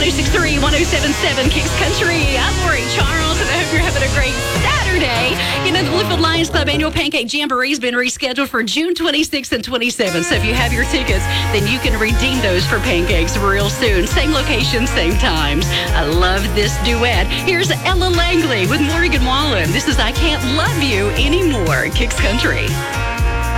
1063, 1077 Kicks Country. I'm Lori Charles, and I hope you're having a great Saturday. You know, the Bluefield Lions Club annual Pancake Jamboree has been rescheduled for June 26th and 27th. So if you have your tickets, then you can redeem those for pancakes real soon. Same location, same times. I love this duet. Here's Ella Langley with Morgan Wallen. This is I Can't Love You Anymore, Kicks Country.